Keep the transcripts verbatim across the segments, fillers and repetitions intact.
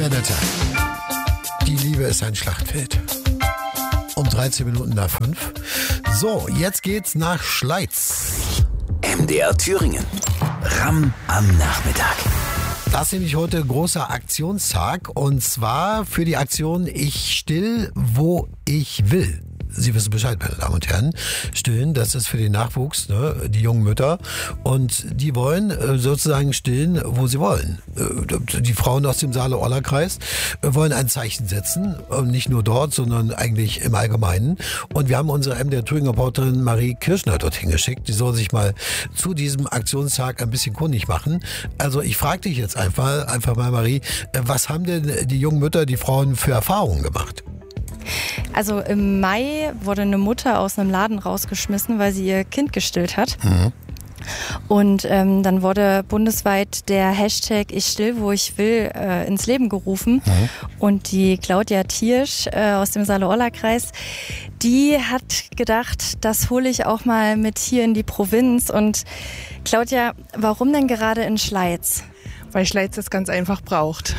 Renate, die Liebe ist ein Schlachtfeld. Um dreizehn Minuten nach fünf. So, jetzt geht's nach Schleiz. M D R Thüringen. Ramm am Nachmittag. Das ist nämlich heute großer Aktionstag und zwar für die Aktion Ich still, wo ich will. Sie wissen Bescheid, meine Damen und Herren. Stillen, das ist für den Nachwuchs, ne, die jungen Mütter. Und die wollen äh, sozusagen stillen, wo sie wollen. Äh, die Frauen aus dem Saale-Orla-Kreis äh, wollen ein Zeichen setzen. Und nicht nur dort, sondern eigentlich im Allgemeinen. Und wir haben unsere M D R Thüringen-Reporterin Marie Kirschner dorthin geschickt. Die soll sich mal zu diesem Aktionstag ein bisschen kundig machen. Also ich frage dich jetzt einfach, einfach mal, Marie, äh, was haben denn die jungen Mütter, die Frauen für Erfahrungen gemacht? Also im Mai wurde eine Mutter aus einem Laden rausgeschmissen, weil sie ihr Kind gestillt hat. Mhm. Und ähm, dann wurde bundesweit der Hashtag Ich still, wo ich will, äh, ins Leben gerufen. Mhm. Und die Claudia Thiersch äh, aus dem Saale-Orla-Kreis, die hat gedacht, das hole ich auch mal mit hier in die Provinz. Und Claudia, warum denn gerade in Schleiz? Weil Schleiz das ganz einfach braucht.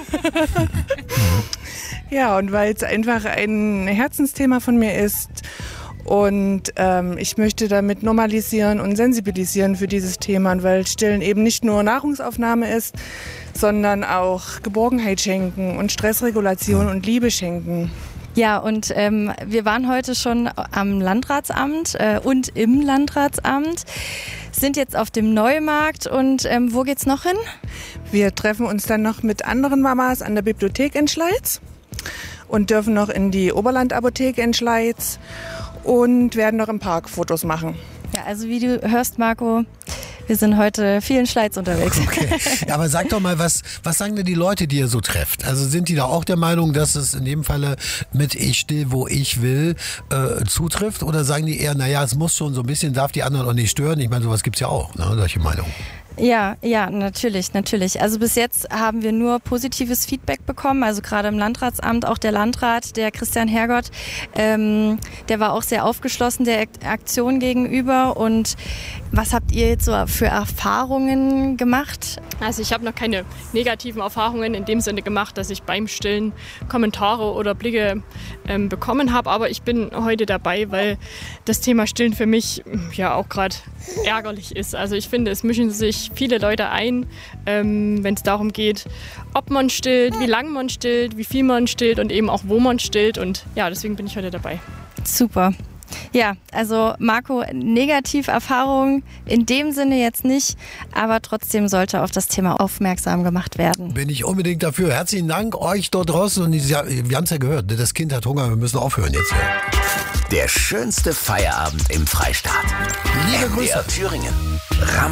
Ja, und weil es einfach ein Herzensthema von mir ist und ähm, ich möchte damit normalisieren und sensibilisieren für dieses Thema, und weil Stillen eben nicht nur Nahrungsaufnahme ist, sondern auch Geborgenheit schenken und Stressregulation und Liebe schenken. Ja, und ähm, wir waren heute schon am Landratsamt äh, und im Landratsamt, sind jetzt auf dem Neumarkt und ähm, wo geht's noch hin? Wir treffen uns dann noch mit anderen Mamas an der Bibliothek in Schleiz und dürfen noch in die Oberlandapotheke in Schleiz und werden noch im Park Fotos machen. Ja, also wie du hörst, Marco, wir sind heute viel in Schleiz unterwegs. Okay. Ja, aber sag doch mal, was, was sagen denn die Leute, die ihr so trefft? Also sind die da auch der Meinung, dass es in dem Falle mit Ich still, wo ich will, äh, zutrifft? Oder sagen die eher, naja, es muss schon so ein bisschen, darf die anderen auch nicht stören? Ich meine, sowas gibt's ja auch, ne, solche Meinungen. Ja, ja, natürlich, natürlich. Also bis jetzt haben wir nur positives Feedback bekommen. Also gerade im Landratsamt, auch der Landrat, der Christian Hergott, ähm, der war auch sehr aufgeschlossen der Aktion gegenüber. Und was habt ihr jetzt so für Erfahrungen gemacht? Also ich habe noch keine negativen Erfahrungen in dem Sinne gemacht, dass ich beim Stillen Kommentare oder Blicke ähm, bekommen habe. Aber ich bin heute dabei, weil das Thema Stillen für mich ja auch gerade ärgerlich ist. Also ich finde, es mischen sich viele Leute ein, ähm, wenn es darum geht, ob man stillt, wie lange man stillt, wie viel man stillt und eben auch wo man stillt. Und ja, deswegen bin ich heute dabei. Super. Ja, also Marco, Negativerfahrung in dem Sinne jetzt nicht, aber trotzdem sollte auf das Thema aufmerksam gemacht werden. Bin ich unbedingt dafür. Herzlichen Dank euch dort draußen. Und wir haben es ja gehört, das Kind hat Hunger, wir müssen aufhören jetzt. Der schönste Feierabend im Freistaat. Liebe M D R Grüße. Thüringen. Ramm